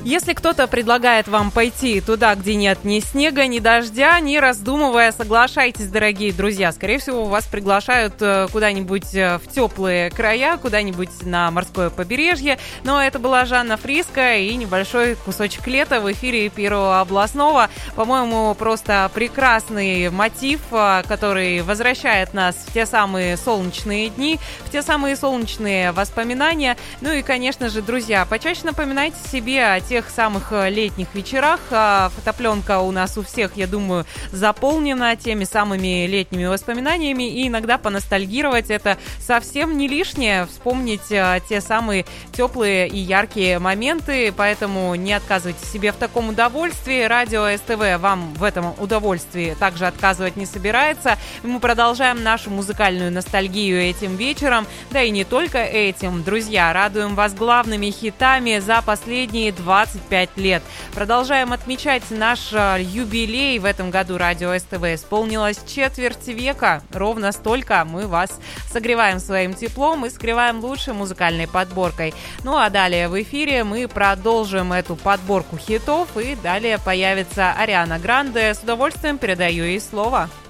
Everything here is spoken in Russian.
Если кто-то предлагает вам пойти туда, где нет ни снега, ни дождя, не раздумывая, соглашайтесь, дорогие друзья. Скорее всего, вас приглашают куда-нибудь в теплые края, куда-нибудь на морское побережье. Но это была Жанна Фриско и небольшой кусочек лета в эфире Первого областного. По-моему, просто прекрасный мотив, который возвращает нас в те самые солнечные дни, в те самые солнечные воспоминания. Ну и, конечно же, друзья, почаще напоминайте себе о тех самых летних вечерах. Фотопленка у нас у всех, я думаю, заполнена теми самыми летними воспоминаниями, и иногда поностальгировать это совсем не лишнее, вспомнить те самые теплые и яркие моменты, поэтому не отказывайте себе в таком удовольствии. Радио СТВ вам в этом удовольствии также отказывать не собирается. Мы продолжаем нашу музыкальную ностальгию этим вечером, да и не только этим. Друзья, радуем вас главными хитами за последние 25 лет. Продолжаем отмечать наш юбилей. В этом году радио СТВ исполнилось четверть века. Ровно столько мы вас согреваем своим теплом и согреваем лучшей музыкальной подборкой. Ну а далее в эфире мы продолжим эту подборку хитов, и далее появится Ариана Гранде. С удовольствием передаю ей слово.